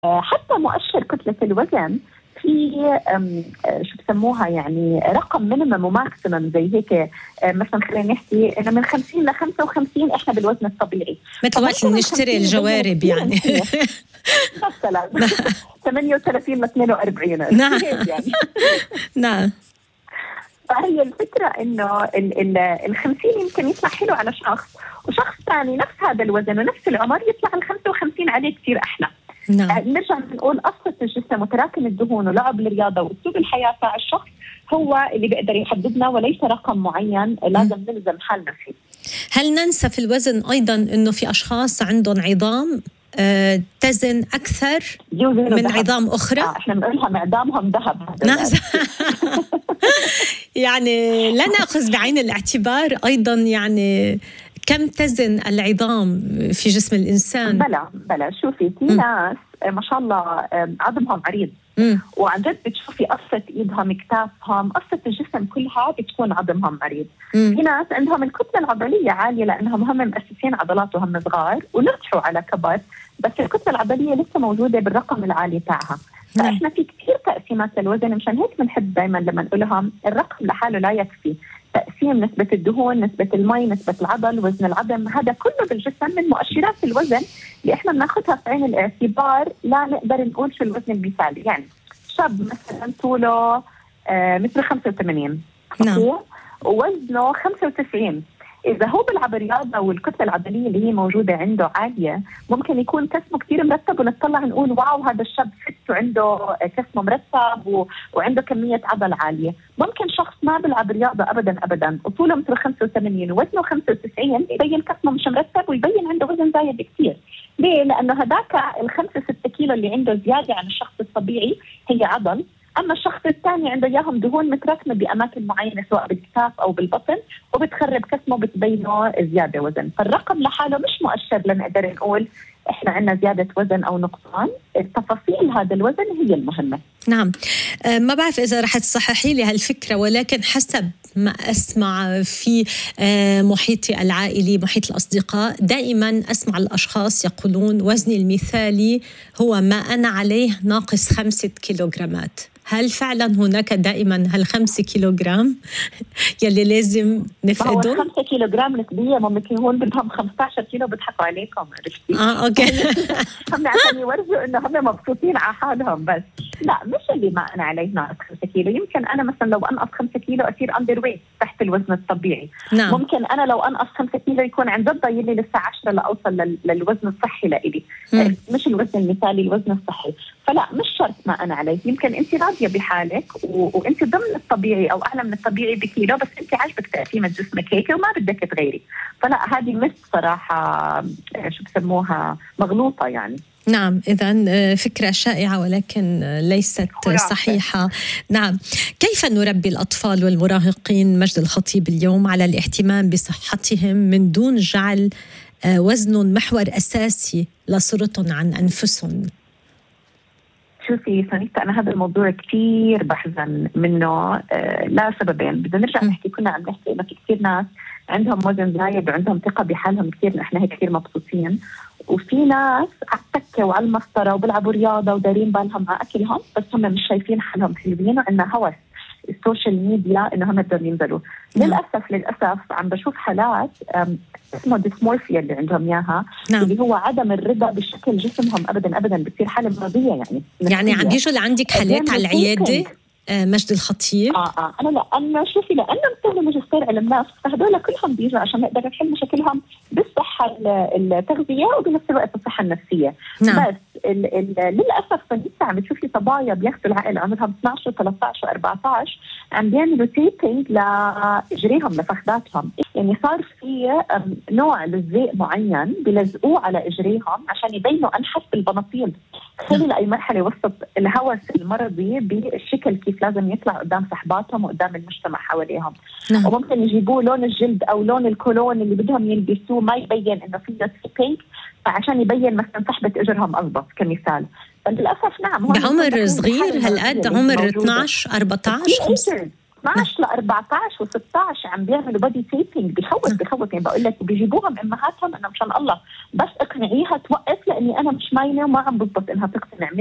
حتى مؤشر كتلة الوزن في شو بسموها يعني رقم مينيمم وماكسيمم زي هيك. مثلا خلينا نحكي انه من 50 ل 55 احنا بالوزن الطبيعي، مثل وقت نشتري الجوارب يعني مثلا 38 ل 42 نعم يعني. نعم. فهي الفكرة إنه ال 50 يمكن يطلع حلو على شخص، وشخص ثاني نفس هذا الوزن ونفس العمر يطلع ال 55 عليه كثير أحلى. نرجع نقول قصة الجسم وتراكم الدهون ولعب الرياضة وأسلوب الحياة تاع الشخص هو اللي بيقدر يحددنا، وليس رقم معين لازم نلزم حالنا فيه. هل ننسى في الوزن أيضا إنه في أشخاص عندهم عظام تزن أكثر من دهب. عظام أخرى؟ إحنا بنقولها معدامهم ذهب. يعني لا نأخذ بعين الاعتبار أيضا يعني كم تزن العظام في جسم الإنسان؟ بلا شوفي في ناس ما شاء الله عظمهم عريض وعن جد بتشوفي قصة إيدهم كتافهم قصة الجسم كلها بتكون عظمهم عريض. في ناس عندهم الكتلة العضلية عالية لأنهم هم مؤسسين عضلات وهم صغار ونجحوا على كبر، بس الكتلة العضلية لسه موجودة بالرقم العالي تاعها. فإحنا في كثير تقسيمات للوزن، مشان هيك بنحب دايما لما نقولهم الرقم لحاله لا يكفي. تقسيم نسبة الدهون، نسبة المي، نسبة العضل، وزن العظم، هذا كله بالجسم من مؤشرات الوزن اللي احنا بناخذها في عين الاعتبار لا نقدر نقول شو الوزن المثالي. يعني شاب مثلا طوله متر 85 ووزنه 95، إذا هو بيلعب رياضة والكتلة العضلية اللي هي موجودة عنده عالية ممكن يكون جسمه كتير مرتب ونطلع نقول واو هذا الشاب فت وعنده جسمه مرتب وعنده كمية عضل عالية. ممكن شخص ما بيلعب رياضة أبدا وطوله متر 85 ووزنه 95 يبين جسمه مش مرتب ويبين عنده وزن زايد كتير. ليه؟ لأنه هذاك 5-6 كيلو اللي عنده زيادة عن الشخص الطبيعي هي عضل، أما الشخص الثاني عنده إياهم دهون متراكمة بأماكن معينة سواء بالكتاف أو بالبطن وبتخرب جسمه بتبينه زيادة وزن. فالرقم لحاله مش مؤشر لنقدر نقول إحنا عندنا زيادة وزن أو نقصان، التفاصيل هذا الوزن هي المهمة. نعم. ما بعرف إذا رح تصححي لي هالفكرة، ولكن حسب ما أسمع في محيطي العائلي محيط الأصدقاء دائما أسمع الأشخاص يقولون وزني المثالي هو ما أنا عليه ناقص 5 كيلوغرامات. هل فعلا هناك دائما هال5 كيلوغرام يلي لازم نفقدهم؟ 5 كيلوغرام نسبية ممكن يكون بدهم 15 كيلو بيضحكوا عليكم، عرفتي؟ أوكي. هم عشان يورجوا إنه هم مبسوطين على حالهم، بس لا مش اللي ما أنا عليه ناقص 5 كيلو. يمكن أنا مثلا لو أنقص 5 كيلو أصير أندر ويت تحت الوزن الطبيعي. نعم. ممكن أنا لو أنقص 5 كيلو يكون عن جد ضايل لي لسه 10 لأوصل للوزن الصحي لإلي، مش الوزن المثالي الوزن الصحي. فلا مش شرط ما أنا عليه، يمكن أنت راضية بحالك وأنت ضمن الطبيعي أو أعلى من الطبيعي بكيلو، بس أنت عاجبك تقسيمة جسمك هيك وما بدك تغيري. فلا هذه مش صراحة شو بسموها مغلوطة يعني. نعم، إذن فكرة شائعة ولكن ليست صحيحة. نعم. كيف نربي الأطفال والمراهقين مجد الخطيب اليوم على الاهتمام بصحتهم من دون جعل وزن محور أساسي لصورتهم عن أنفسهم؟ شوفي سانيتا، أنا هذا الموضوع كتير بحزن منه لا سببين. بدنا نرجع نحكي، كنا عم نحكي إنه في كتير ناس عندهم وزن زايد وعندهم ثقة بحالهم كتير، إحنا هيك كتير مبسوطين. وفي ناس على التكة وعلى المسطرة وبيلعبوا رياضة ودارين بالهم مع أكلهم، بس هم مش شايفين حالهم حلوين وعندنا هوس السوشيال ميديا إنه هم بدهم ينزلوا. للأسف عم بشوف حالات اسمه ديسمورفيا اللي عندهم إياها، اللي هو عدم الرضا بشكل جسمهم أبدا بتصير حالة مرضية يعني عم بيجوا لعندك حالات على العيادة مجد الخطيب؟ أنا شوفي لأنه مسوي ماجستير علم نفس، فهدول كلهم بيجوا عشان نقدر نحل مشاكلهم بالصحة التغذية وبنفس الوقت الصحة النفسية. نعم. بس للأسف فنيسة عم بتشوفي صبايا بياخدوا العقل عمرهم 12 و13 و14 عم بيعملوا تيبينج لإجريهم لفخذاتهم. يعني صار في نوع للزيق معين بيلزقوه على إجريهم عشان يبينوا أنحف بالبناطيل. تخيلي لأي مرحلة وصلت الهوس المرضي بالشكل كيف لازم يطلع قدام صحباتهم وقدام المجتمع حواليهم. وممكن يجيبوا لون الجلد أو لون الكولون اللي بدهم يلبسوه ما يبين إنه فيه سبينك، فعشان يبين مثلا صحبة إجرهم أضبط كمثال. فللأسف نعم بعمر صغير هالقد، عمر 12 14 15 12 ل 14 و16 عم بيعملوا بادي تيبينج. بخوف يعني بقول لك بيجيبوها من امهاتهم انه مشان الله بس اقنعيها توقف، لاني انا مش ماينه وما عم بضبط انها تقتنع.